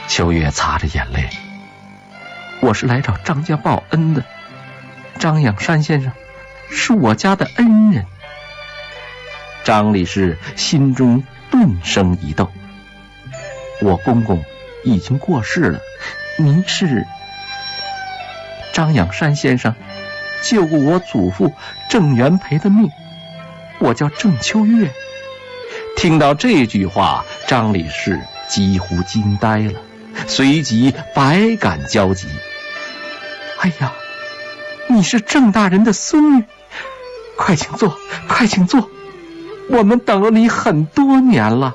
秋月擦着眼泪，我是来找张家报恩的，张养山先生是我家的恩人。张理事心中顿生一动，我公公已经过世了，您是？张养山先生救过我祖父郑元培的命，我叫郑秋月。听到这句话，张理事几乎惊呆了，随即百感交集。哎呀，你是郑大人的孙女，快请坐，快请坐，我们等了你很多年了。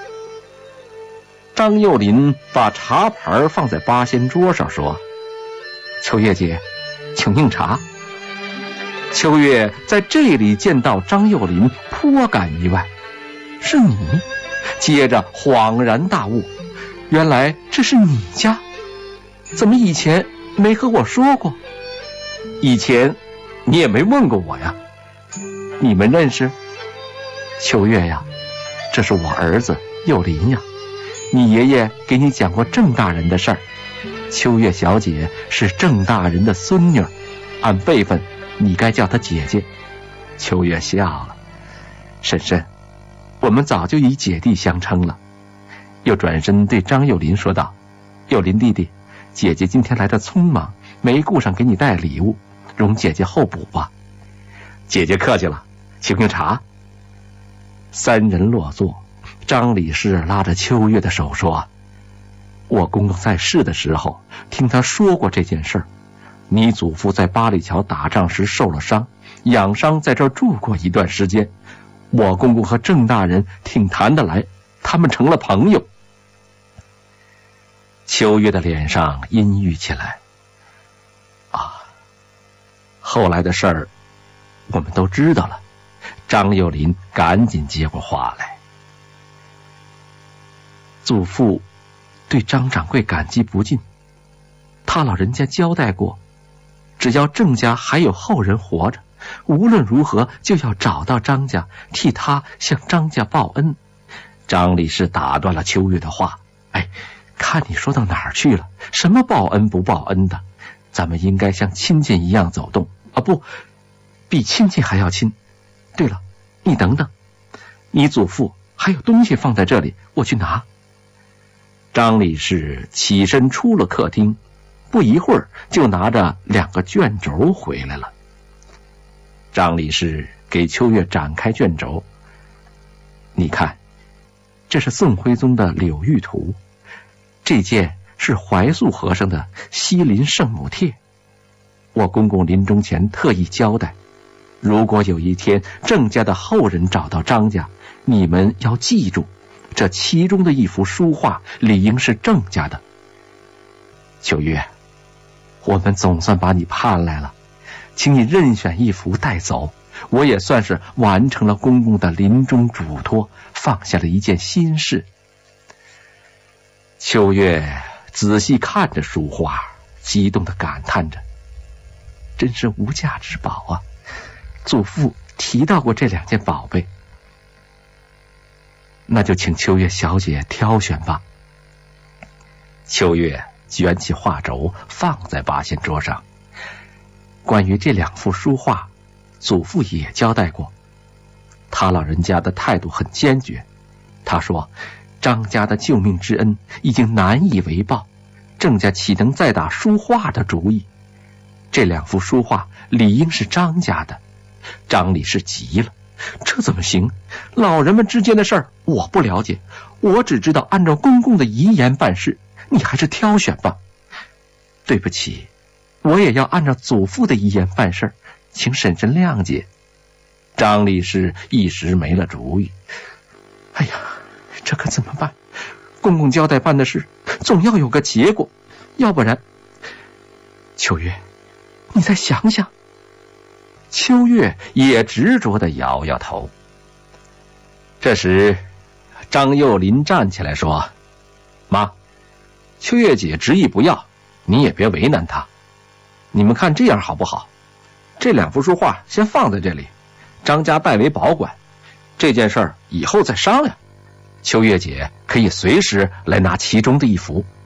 张幼林把茶盘放在八仙桌上说：秋月姐，请用茶。秋月在这里见到张幼林，颇感意外，是你？接着恍然大悟，原来这是你家，怎么以前没和我说过？以前你也没问过我呀。你们认识？秋月呀，这是我儿子幼林呀，你爷爷给你讲过郑大人的事儿，秋月小姐是郑大人的孙女，按辈分你该叫她姐姐。秋月笑了，婶婶，我们早就以姐弟相称了。又转身对张幼林说道：幼林弟弟，姐姐今天来的匆忙，没顾上给你带礼物，容姐姐后补吧。姐姐客气了，请用茶。三人落座，张理事拉着秋月的手说：我公公在世的时候听他说过这件事儿，你祖父在八里桥打仗时受了伤，养伤在这儿住过一段时间，我公公和郑大人挺谈得来，他们成了朋友。秋月的脸上阴郁起来。后来的事儿我们都知道了。张幼林赶紧接过话来。祖父对张掌柜感激不尽，他老人家交代过，只要郑家还有后人活着，无论如何就要找到张家，替他向张家报恩。张理事打断了秋月的话：看你说到哪儿去了，什么报恩不报恩的，咱们应该像亲戚一样走动，不，比亲戚还要亲。对了，你等等，你祖父还有东西放在这里，我去拿。张理事起身出了客厅，不一会儿就拿着2个卷轴回来了。张理事给秋月展开卷轴，你看，这是宋徽宗的《柳玉图》，这件是怀素和尚的《西林圣母帖》。我公公临终前特意交代，如果有一天郑家的后人找到张家，你们要记住，这其中的一幅书画理应是郑家的。秋月，我们总算把你盼来了，请你任选一幅带走，我也算是完成了公公的临终嘱托，放下了一件心事。秋月仔细看着书画，激动地感叹着，真是无价之宝啊！祖父提到过这2件宝贝，那就请秋月小姐挑选吧。秋月卷起画轴放在八仙桌上。关于这2幅书画，祖父也交代过，他老人家的态度很坚决。他说，张家的救命之恩已经难以为报，郑家岂能再打书画的主意？这2幅书画理应是张家的。张理事急了，这怎么行？老人们之间的事儿我不了解，我只知道按照公公的遗言办事，你还是挑选吧。对不起，我也要按照祖父的遗言办事，请婶婶谅解。张理事一时没了主意。哎呀，这可怎么办？公公交代办的事总要有个结果，要不然……秋月，你再想想。秋月也执着地摇摇头。这时张幼林站起来说：妈，秋月姐执意不要，你也别为难她。你们看这样好不好？这2幅书画先放在这里，张家代为保管，这件事儿以后再商量。秋月姐可以随时来拿其中的一幅。